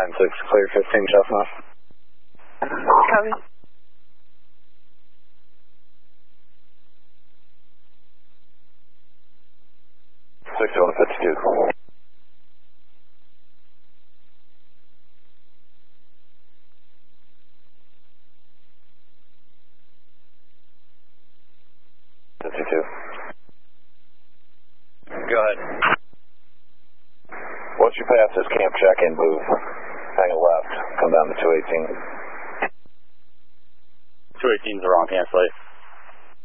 9-6, clear 15 Chestnut. Copy. Six one 52. Go ahead. Once you pass this camp check-in booth, hang a left, come down to 218. 218 is the wrong cancellation.